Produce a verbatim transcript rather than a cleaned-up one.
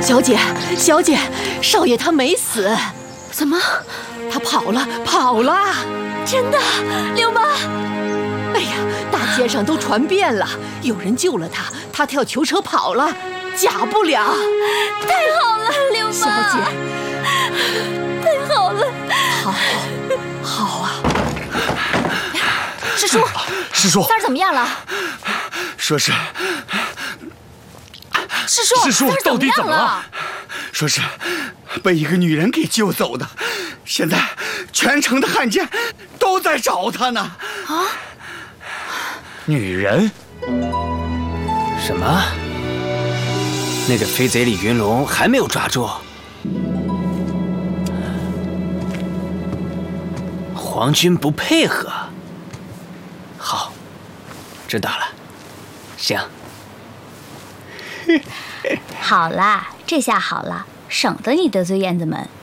小姐，小姐，少爷他没死。 怎么？ 他跑了，跑了！ 真的，刘妈！ 哎呀，大街上都传遍了，有人救了他，他跳囚车跑了，假不了。 太好了，刘妈！ 小姐， 太好了！ 好，好啊！ 师叔， 师叔， 三儿怎么样了？ 说是。 师叔， 师叔到底怎么了？ 说是被一个女人给救走的，现在全城的汉奸都在找他呢。 啊！ 女人？什么？那个飞贼李云龙还没有抓住？皇军不配合？好，知道了。行。 好啦，这下好了，省得你得罪燕子门。